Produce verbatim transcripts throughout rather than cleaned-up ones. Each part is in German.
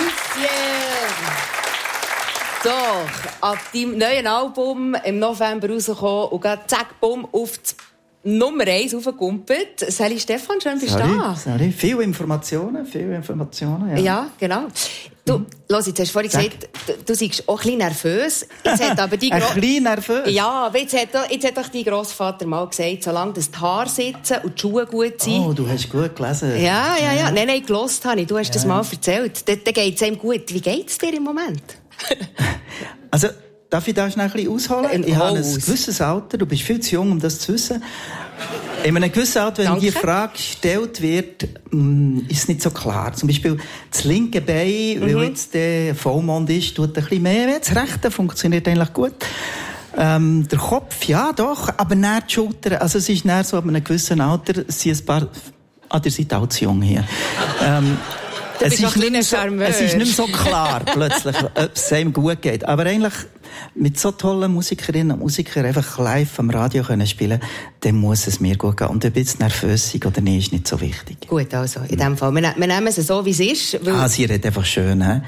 So, ab deinem neuen Album im November rausgekommen und gerade zack, bumm, auf die Nummer eins aufgekumpelt. Sally Stefan, schön bist du da. Sally, viele Informationen, viele Informationen, ja. Ja, genau. Du, mhm. Los, jetzt hast du vorhin gesagt, du, du siehst auch ein bisschen nervös. Jetzt hat aber die ein bisschen nervös? Ja, aber jetzt hat, jetzt hat doch dein Grossvater mal gesagt, solange das die Haare sitzen und die Schuhe gut sind. Oh, du hast gut gelesen. Ja, ja, ja. Nein, nein, gehört habe ich. Du hast ja. das mal erzählt. Dann geht es einem gut. Wie geht es dir im Moment? Also, darf ich da schnell ein bisschen ausholen? Ein ich habe ein gewisses Alter, du bist viel zu jung, um das zu wissen. In einem gewissen Alter, wenn Danke. die Frage gestellt wird, ist es nicht so klar. Zum Beispiel das linke Bein, mhm. weil jetzt der Vollmond ist, tut ein bisschen mehr weh. Das rechte funktioniert eigentlich gut. Ähm, der Kopf, ja doch, aber nicht die Schulter. Also es ist nicht so, ab einem gewissen Alter sind ein paar... Ah, ihr seid auch zu jung hier. ähm, Du es, bist ist nicht so, es ist nicht mehr so klar, plötzlich, ob es einem gut geht. Aber eigentlich, mit so tollen Musikerinnen und Musikern einfach live am Radio können spielen, dann muss es mir gut gehen. Und ob jetzt nervös sind oder nicht, ist nicht so wichtig. Gut, also, in dem Fall. Wir, wir nehmen es so, wie es ist. Ah, sie redet einfach schön, hä?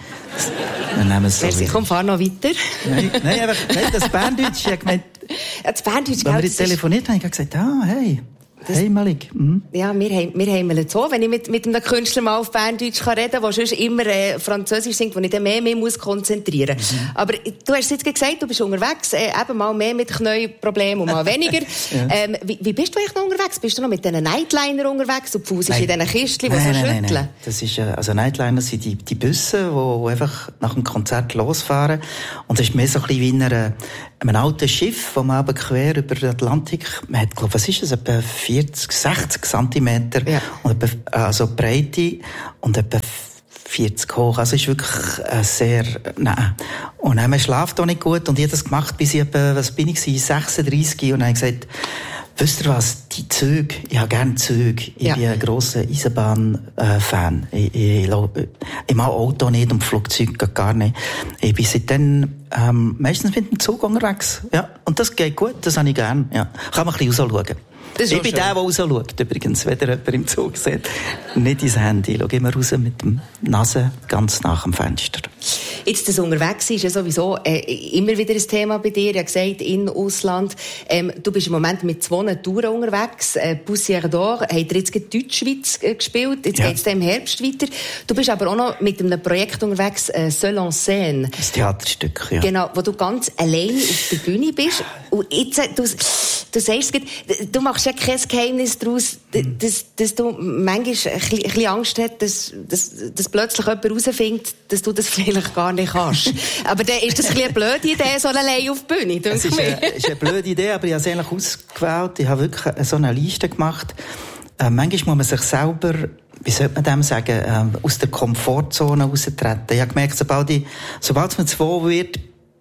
Wir nehmen es so. Merci, komm, fahr noch weiter. Nein, nein, einfach, nein, das Berndeutsch, ich habe gemeint, ja, das Berndeutsch, wenn wir jetzt telefoniert haben, habe ich gesagt, ah, hey. Das, hey Malik. Mhm. Ja, wir haben, wir haben es so, wenn ich mit, mit einem Künstler mal auf Berndeutsch reden kann, der sonst immer äh, Französisch singt, wo ich dann mehr, mehr muss konzentrieren muss. Mhm. Aber du hast jetzt gesagt, du bist unterwegs, äh, eben mal mehr mit Knieproblemen und mal weniger. ja. ähm, wie, wie bist du eigentlich noch unterwegs? Bist du noch mit diesen Nightliner unterwegs und Fuß ist in diesen Kistchen, die so nein, schütteln? Nein, nein. Das ist, äh, also Nightliner sind die, die Busse, die einfach nach dem Konzert losfahren. Und es ist mehr so ein bisschen wie in einer, einem alten Schiff, das man aber quer über den Atlantik, man hat, glaube was ist das, etwa vierzig, sechzig Zentimeter, ja. und etwa, also Breite und etwa vierzig hoch. Also ist wirklich äh, sehr, nein. Und dann, man schlaft auch nicht gut und ich habe das gemacht, bis ich etwa, was bin ich, sechsunddreissig, und dann habe ich gesagt, wisst ihr was, die Züge, ich habe gerne Züge. Ich ja. bin ein grosser Eisenbahn-Fan. Äh, ich, ich, ich, ich mag Auto nicht und Flugzeug gar nicht. Ich bin seitdem ähm, meistens mit dem Zug unterwegs. Ja. Und das geht gut, das habe ich gerne. Ja. Kann man ein bisschen rausschauen. Ich bin schön. Der, der rausschaut, übrigens, wenn ihr jemand im Zug seht. Nicht ins Handy. Ich schaue immer raus mit der Nase ganz nach dem Fenster. Jetzt das Unterwegs ist ja sowieso äh, immer wieder ein Thema bei dir. Ich habe gesagt, in Ausland. Ähm, du bist im Moment mit zwei Touren unterwegs. Äh, Poussière d'Or hat ihr jetzt in Deutschschweiz äh, gespielt. Jetzt ja. geht es im Herbst weiter. Du bist aber auch noch mit einem Projekt unterwegs, äh, Seul en Scène. Das Theaterstück, ja. Genau, wo du ganz allein auf der Bühne bist. Und jetzt, äh, du, du sagst, du machst ja kein Geheimnis daraus, mhm. dass, dass du manchmal ein bisschen, ein bisschen Angst hast, dass, dass, dass plötzlich jemand herausfindet, dass du das vielleicht gar nicht kannst. Aber dann ist das ein bisschen eine blöde Idee, so allein auf der Bühne. Es ist eine, ist eine blöde Idee, aber ich habe es eigentlich ausgewählt. Ich habe wirklich so eine Liste gemacht. Äh, manchmal muss man sich selber, wie sollte man dem sagen, äh, aus der Komfortzone raustreten. Ich habe gemerkt, sobald, ich, sobald es mir zu wohl wird,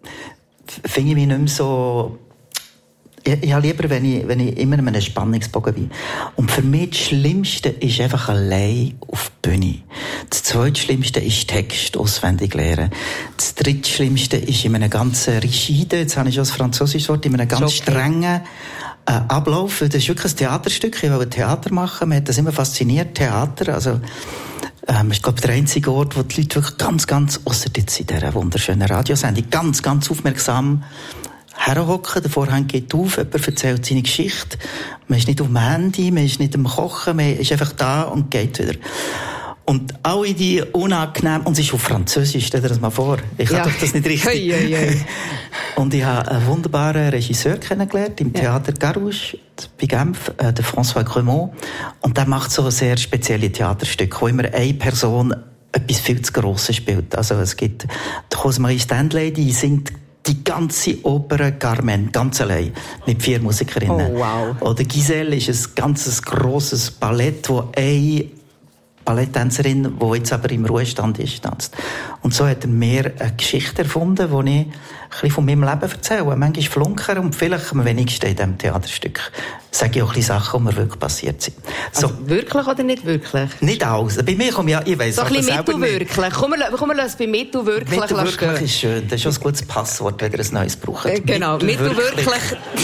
finde ich mich nicht mehr so... Ich, ich habe lieber, wenn ich, wenn ich immer in einem Spannungsbogen bin. Und für mich das Schlimmste ist einfach allein auf der Bühne. Das Zweitschlimmste ist Text auswendig lernen. Das Drittschlimmste ist in einem ganzen rigide, jetzt habe ich schon das französische Wort, in einem ganz okay. strengen äh, Ablauf. Das ist wirklich ein Theaterstück. Ich wollte Theater machen. Mir hat das immer fasziniert, Theater. Also, ähm, ich glaube, der einzige Ort, wo die Leute wirklich ganz, ganz, ausser jetzt in dieser wunderschönen Radiosendung, ganz, ganz aufmerksam herhocken, der Vorhang geht auf, jemand erzählt seine Geschichte. Man ist nicht auf dem Handy, man ist nicht am Kochen, man ist einfach da und geht wieder. Und alle die unangenehm, und es ist auf Französisch, stell dir das mal vor. Ich ja. kann doch das nicht richtig. Hey, hey, hey. Und ich habe einen wunderbaren Regisseur kennengelernt, im Theater Garouche, bei Genf, äh, der François Cremont. Und der macht so sehr spezielle Theaterstücke, wo immer eine Person etwas viel zu Grosses spielt. Also es gibt die Rosemarie Stanley, die singt die ganze Oper Carmen, ganz allein, mit vier Musikerinnen. Oh, wow. Oder Giselle ist ein ganzes grosses Ballett, wo eine Balletttänzerin, die jetzt aber im Ruhestand ist, tanzt. Und so hat er mir eine Geschichte erfunden, die ich ein bisschen von meinem Leben erzähle. Manchmal flunkern und vielleicht am wenigsten in diesem Theaterstück. Sage ich auch ein bisschen Sachen, die mir wirklich passiert sind. So. Also wirklich oder nicht wirklich? Nicht alles. Bei mir kommt ja, ich weiss so ein bisschen mittelwirklich. Komm, komm, wir lassen bei mittelwirklich Mittelwirklich ist schön. Das ist schon ein gutes Passwort, wenn ihr ein neues braucht. Äh, genau, mittelwirklich.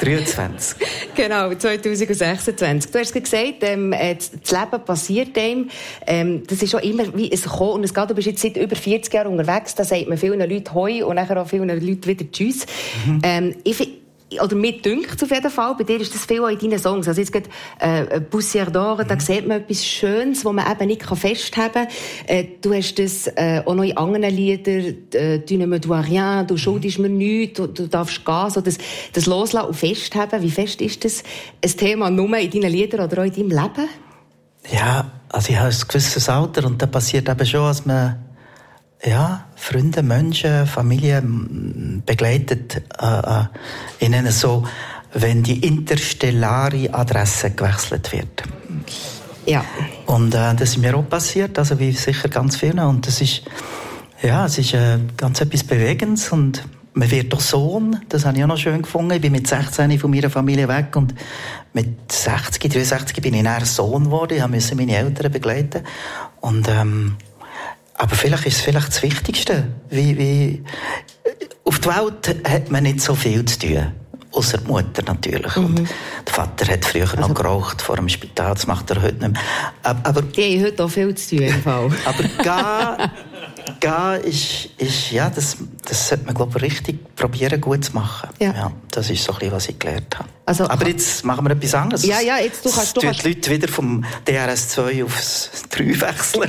dreiundzwanzig. Genau, zwanzig sechsundzwanzig. Du hast gesagt, ähm, das Leben passiert einem. Ähm, das ist auch immer wie ein Kommen und es geht. Du bist jetzt seit über vierzig Jahren unterwegs. Da sagt man vielen Leuten Hoi und nachher auch vielen Leuten wieder Tschüss. Mhm. Ähm, ich Oder mir dünkt auf jeden Fall, bei dir ist das viel auch in deinen Songs. Also jetzt gerade äh, «Poussière d'Or», mhm. da sieht man etwas Schönes, das man eben nicht festhalten kann. Äh, du hast das äh, auch noch in anderen Liedern, äh, «Tu ne me dois rien», «Du schuldest mir nichts», du, du darfst gehen, so das, das Loslassen und Festhalten. Wie fest ist das ein Thema nur in deinen Liedern oder auch in deinem Leben? Ja, also ich habe ein gewisses Alter und da passiert eben schon, dass man ja, Freunde, Menschen, Familie begleitet äh, äh, ihnen so, wenn die interstellare Adresse gewechselt wird. Ja. Und äh, das ist mir auch passiert, also wie sicher ganz vielen. Und das ist, ja, es ist äh, ganz etwas Bewegendes und man wird doch Sohn, das habe ich auch noch schön gefunden. Ich bin mit sechzehn von meiner Familie weg und mit sechzig, dreiundsechzig bin ich dann Sohn geworden. Ich musste meine Eltern begleiten und ähm, aber vielleicht ist es vielleicht das Wichtigste. Wie, wie, auf der Welt hat man nicht so viel zu tun. Ausser die Mutter natürlich. Mhm. Und der Vater hat früher also, noch geraucht vor dem Spital. Das macht er heute nicht mehr. Aber, die haben heute auch viel zu tun. Im Fall. Aber gehen, gehen ist, ist, ja, das, das sollte man, glaube ich, richtig probieren, gut zu machen. Ja. Ja, das ist so ein bisschen, was ich gelernt habe. Also, aber jetzt machen wir etwas anderes. Ja, ja, jetzt, du kannst... Du kannst... die Leute wieder vom D R S zwei aufs drei wechseln.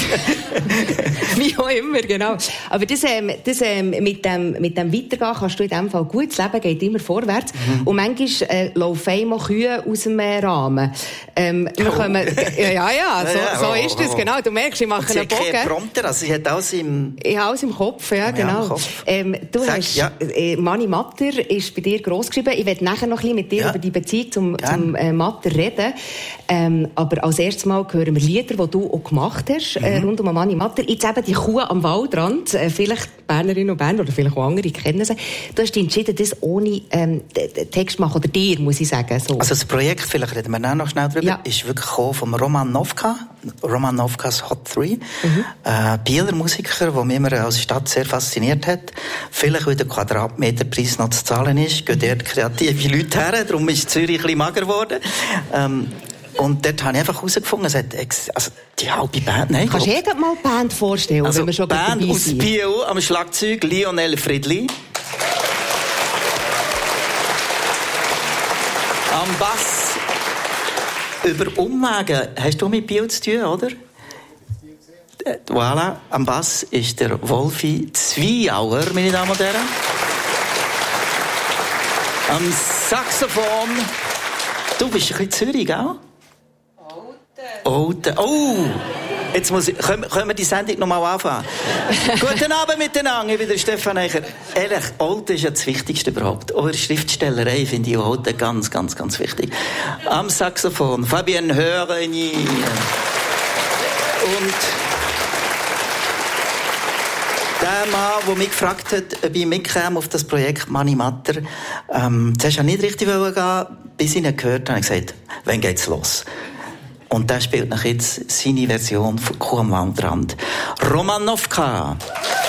Wie auch immer, genau. Aber das, ähm, das ähm, mit, dem, mit dem Weitergehen kannst du in dem Fall gut. Das Leben geht immer vorwärts. Mhm. Und manchmal äh, laufen einmal Kühe aus dem äh, Rahmen. Ähm, wir oh. kommen, ja, ja, ja, so, ja, so oh, ist das, genau. Du merkst, ich mache einen Bogen. Sie Prompter, also sie hat alles im... Ich habe alles im Kopf, ja, genau. Kopf. Ähm, du Sag, hast... Ja. Äh, Mani Matter ist bei dir gross geschrieben. Ich werde nachher noch ein bisschen mit dir ja. über die Beziehung zum, zum äh, Matter reden. Ähm, aber als erstes Mal hören wir Lieder, die du auch gemacht hast, mhm. äh, rund um Mani Matter. Jetzt eben die Kuh am Waldrand. Äh, vielleicht Bernerinnen und Berner oder vielleicht auch andere kennen sie. Du hast dich entschieden, das ohne ähm, Text machen, oder dir, muss ich sagen. So. Also das Projekt, vielleicht reden wir auch noch schnell drüber, ja. ist wirklich vom Roman Novka, Roman Novkas Hot Three. Mhm. Äh, Bieler Musiker, der mich immer als Stadt sehr fasziniert hat. Vielleicht, weil der Quadratmeterpreis noch zu zahlen ist, gehen dort kreative Leute her, darum ist Zürich ein bisschen mager geworden. Ähm, und dort habe ich einfach herausgefunden, es hat also die halbe Band... Nein, kannst du dir mal die Band vorstellen, also wenn wir schon Band aus Biel, am Schlagzeug Lionel Friedli. Am Bass über Umwege. Hast du mit Biel zu tun, oder? Voilà, am Bass ist der Wolfi Zwiauer, meine Damen und Herren. Am Saxophon. Du bist ein bisschen Zürich, gell? Olten. Oh! Jetzt muss ich, können, können wir die Sendung noch mal anfangen? Guten Abend miteinander, ich bin der Stefan Eicher. Ehrlich, Olten ist ja das Wichtigste überhaupt. Eure Schriftstellerei finde ich Olten ganz, ganz, ganz wichtig. Am Saxophon Fabienne Hörenyi. Und der Mann, der mich gefragt hat, ob ich mitkäme auf das Projekt Mani Matter, ähm, zuerst wollte ich nicht richtig gehen, bis ich ihn gehört habe, habe ich gesagt, wann geht's los? Und der spielt nach jetzt seine Version von Kuh am Waldrand. Roman Novka.